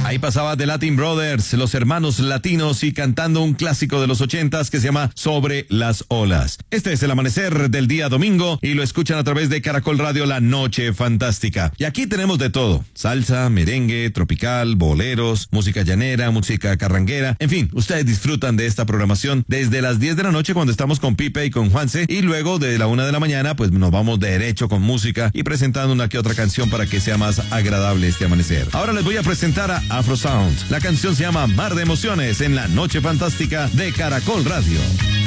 Ahí pasaba The Latin Brothers, los hermanos latinos, y cantando un clásico de los 80s que se llama Sobre las olas. Este es el amanecer del día domingo y lo escuchan a través de Caracol Radio, La Noche Fantástica. Y aquí tenemos de todo: salsa, merengue, tropical, boleros, música llanera, música carranguera. En fin, ustedes disfrutan de esta programación desde las 10 de la noche cuando estamos con Pipe y con Juanse, y luego de la 1 de la mañana pues nos vamos derecho con música y presentando una que otra canción para que sea más agradable este amanecer. Ahora les voy a presentar a Afro Sound. La canción se llama Mar de Emociones en La Noche Fantástica de Caracol Radio.